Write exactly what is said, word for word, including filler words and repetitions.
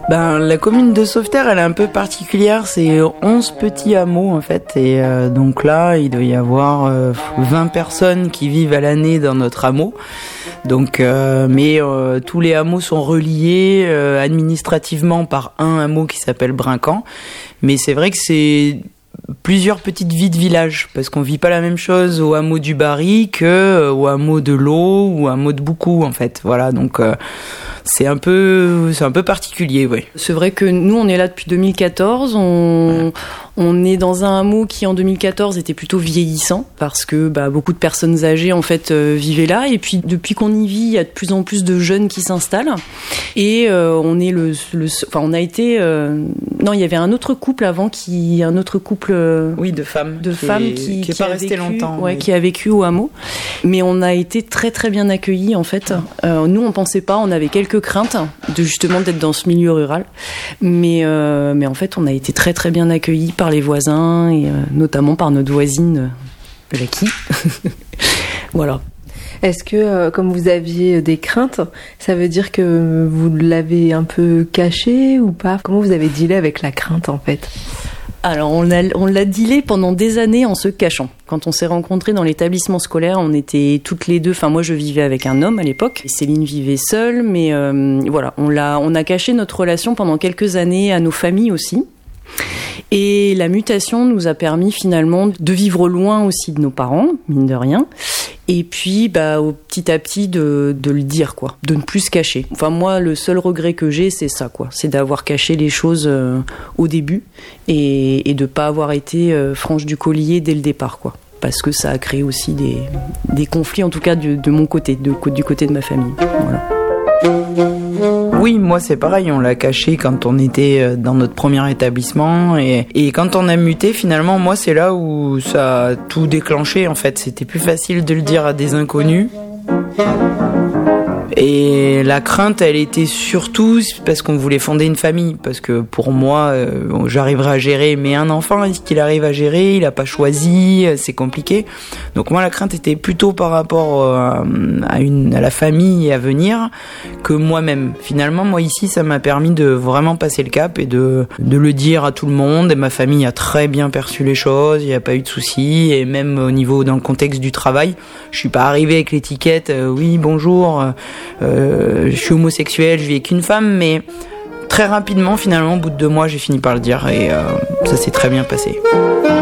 Ben, la commune de Sauveterre, elle est un peu particulière. C'est onze petits hameaux, en fait. Et euh, donc là, il doit y avoir euh, vingt personnes qui vivent à l'année dans notre hameau. Donc, euh, mais euh, tous les hameaux sont reliés euh, administrativement par un hameau qui s'appelle Brinquant. Mais c'est vrai que c'est plusieurs petites vies de village, parce qu'on vit pas la même chose au hameau du Barry que euh, au hameau de l'Eau ou au hameau de Boucou, en fait. Voilà, donc euh, c'est un peu, c'est un peu particulier, oui. C'est vrai que nous, on est là depuis deux mille quatorze. On, ouais. on est dans un hameau qui, en deux mille quatorze, était plutôt vieillissant parce que bah, beaucoup de personnes âgées en fait euh, vivaient là. Et puis depuis qu'on y vit, il y a de plus en plus de jeunes qui s'installent. Et euh, on est le, le, enfin, on a été. Euh, non, il y avait un autre couple avant qui, un autre couple. Euh, oui, de femmes. De qui femmes est, qui, qui est qui pas a resté vécu, longtemps. Ouais, mais... qui a vécu au hameau. Mais on a été très très bien accueillis en fait. Euh, nous, on pensait pas, on avait quelques craintes de justement d'être dans ce milieu rural, mais euh, mais en fait, on a été très très bien accueillis par les voisins et euh, notamment par notre voisine euh, Jackie. Voilà. Est-ce que, euh, comme vous aviez des craintes, ça veut dire que vous l'avez un peu caché ou pas ? Comment vous avez dealé avec la crainte en fait ? Alors, on l'a, on l'a dealé pendant des années en se cachant. Quand on s'est rencontrés dans l'établissement scolaire, on était toutes les deux... Enfin, moi, je vivais avec un homme à l'époque. Et Céline vivait seule, mais euh, voilà, on l'a, on a caché notre relation pendant quelques années à nos familles aussi. Et la mutation nous a permis finalement de vivre loin aussi de nos parents, mine de rien. Et puis, bah, au, petit à petit, de, de le dire, quoi. De ne plus se cacher. Enfin, moi, le seul regret que j'ai, c'est ça, quoi. C'est d'avoir caché les choses euh, au début et, et de ne pas avoir été euh, franche du collier dès le départ, quoi. Parce que ça a créé aussi des, des conflits, en tout cas de, de mon côté, de, du côté de ma famille. Voilà. Oui, moi c'est pareil, on l'a caché quand on était dans notre premier établissement et, et quand on a muté, finalement, moi c'est là où ça a tout déclenché en fait. C'était plus facile de le dire à des inconnus. Et la crainte, elle était surtout parce qu'on voulait fonder une famille. Parce que pour moi, euh, j'arriverai à gérer. Mais un enfant, est-ce qu'il arrive à gérer ? Il n'a pas choisi, c'est compliqué. Donc moi, la crainte était plutôt par rapport euh, à, une, à la famille à venir que moi-même. Finalement, moi ici, ça m'a permis de vraiment passer le cap et de, de le dire à tout le monde. Et ma famille a très bien perçu les choses, il n'y a pas eu de soucis. Et même au niveau, dans le contexte du travail, je suis pas arrivée avec l'étiquette euh, « Oui, bonjour euh, ». Euh, je suis homosexuel, je vis avec une femme, mais très rapidement, finalement, au bout de deux mois, j'ai fini par le dire et euh, ça s'est très bien passé.